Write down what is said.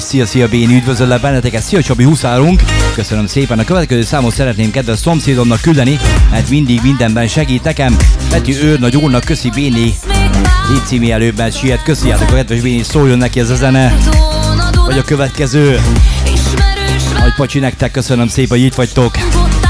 Szia Béni, üdvözöllek benneteket, szia Csabi, huszárunk. Köszönöm szépen, a következő számot szeretném kedves szomszédomnak küldeni, mert mindig mindenben segít nekem. Peti őrnagy úrnak, köszi Béni, légy mielőbben siet, köszi, hát a kedves Béni, szóljon neki ez a zene. Vagy a következő. Nagy pacsi nektek, köszönöm szépen, hogy itt vagytok.